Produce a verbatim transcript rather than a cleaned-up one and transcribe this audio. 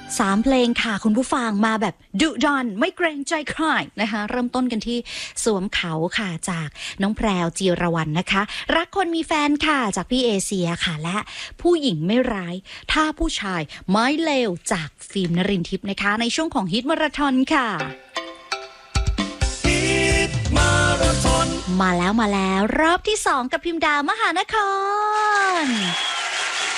สามเพลงค่ะคุณผู้ฟังมาแบบดุดันไม่เกรงใจใครนะคะเริ่มต้นกันที่สวมเขาค่ะจากน้องแพรวจีรวรรณนะคะรักคนมีแฟนค่ะจากพี่เอเชียค่ะและผู้หญิงไม่ร้ายถ้าผู้ชายไม่เลวจากฟิล์มนรินทร์ทิพย์นะคะในช่วงของฮิตมาราธอนค่ะมาแล้วมาแล้วรอบที่สองกับพิมดามหานคร